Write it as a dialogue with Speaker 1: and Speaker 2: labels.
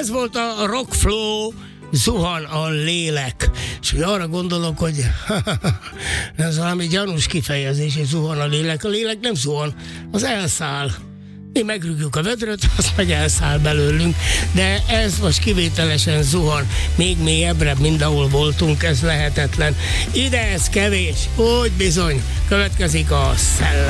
Speaker 1: ez volt a Rock Flow, zuhan a lélek. És arra gondolok, hogy ez valami gyanús kifejezés, hogy zuhan a lélek. A lélek nem zuhan, az elszáll. Mi megrügjük a vödröt, az meg elszáll belőlünk, de ez most kivételesen zuhan, még mélyebbre, mint ahol voltunk, ez lehetetlen. Ide ez kevés, úgy bizony, következik a szellem.